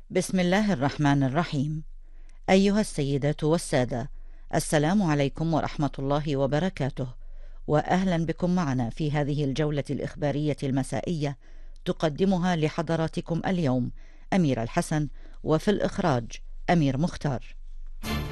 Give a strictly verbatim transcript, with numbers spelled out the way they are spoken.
بسم الله الرحمن الرحيم. أيها السيدات والسادة، السلام عليكم ورحمة الله وبركاته، وأهلا بكم معنا في هذه الجولة الإخبارية المسائية تقدمها لحضراتكم اليوم أميرة الحسن، وفي الإخراج أمير مختار.